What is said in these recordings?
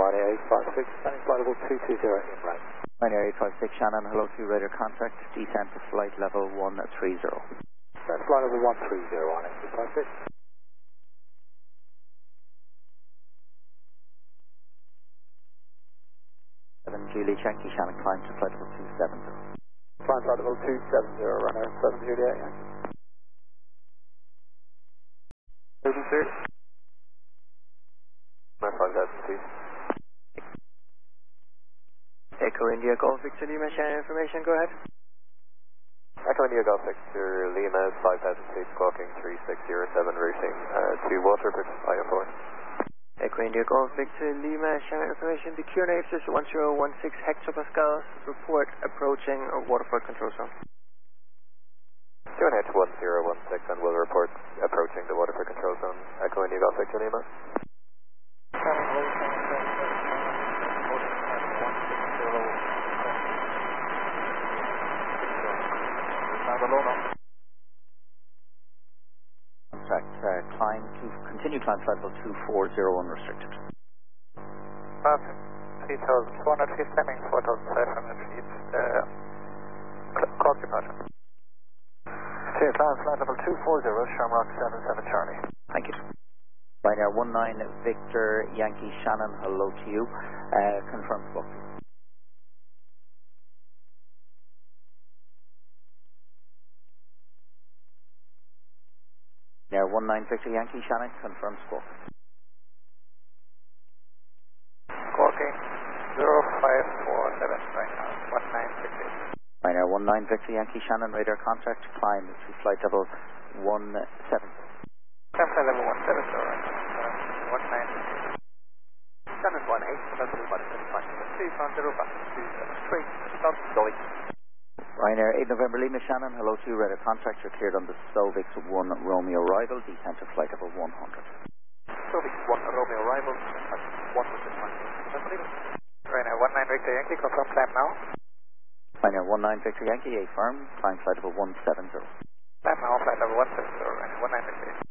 Ryanair 856, standing flight level 220 in right. Ryanair 856 Shannon, hello to radar contact, descent to flight level 130. Descent flight level 130 Ryanair 856. 7 Juliet Yankee Shannon, climb to flight level 270. Climb flight level 270, Ryanair 7 Juliet Yankee. 36. My 5,000 Echo India Golf Victor Lima, Shannon information, go ahead. Echo India Golf Victor Lima, 5,000 feet, squawking 3607, routing to Waterford, IO4. Echo India Golf Victor Lima, Shannon information, the QNH is 1016 hectopascals, report approaching Waterford control zone. QNH 1016 and will report approaching the Waterford control zone. Echo India Golf Victor Lima. Contact, continue climb flight level 240 unrestricted. 3,400 feet, landing 4,500 feet, clock departure. Climb flight level 240, Shamrock 77 Charlie. Thank you. Ryanair 19 Victor Yankee Shannon, hello to you. Confirm squawk. Ryanair 19 Victor Yankee Shannon, confirm squawk. Squawking 0547 right now, 1968. Ryanair 19 Victor Yankee Shannon, radar contact, climb to flight level 170. Climb flight level 170, right now, 1968. Shannon 18, that's the body, 2 from 0 back to 273, stop, Dolly. Ryanair 8 November Lima Shannon, hello to you, radar contact, you're cleared on the Solvix 1 Romeo arrival, descent to flight level 100. Solvix 1 Romeo arrival, 100. Ryanair 19 Victor Yankee, confirm climb now. Ryanair 19 Victor Yankee, A firm, climb flight level 170. Climb now, flight level 170, Ryanair 19 Victor Yankee.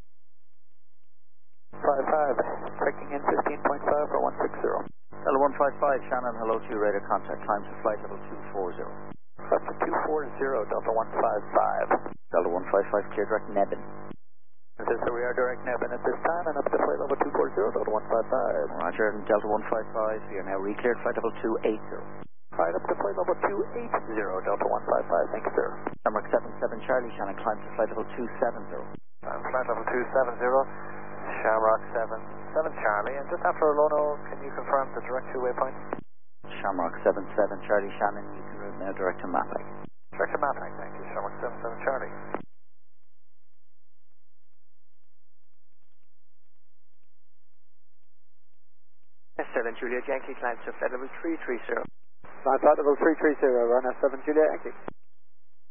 55, checking in 15.5 for 160. Delta 155 Shannon, hello to you, radar contact, climb to flight level 240. Up to 240, Delta 155. Delta 155 clear direct Nebben. This is we are direct Nebben at this time and up to flight level 240, Delta 155. Roger, and Delta 155, you're now recleared flight level 280. Right, up to flight level 280, Delta 155, thank you, sir. Shamrock 77 Charlie, Shannon, climb to flight level 270. Flight level 270, Shamrock 77 Charlie, and just after Olono, can you confirm the direct two-way point? Shamrock 77 Charlie, Shannon, you can route now direct to Mappag. Direct to Mappag, thank you, Shamrock 77 Charlie. S7 Juliet Yankee, climb to flight level 330. Flight level 330, Ryanair 7 Juliet Yankee.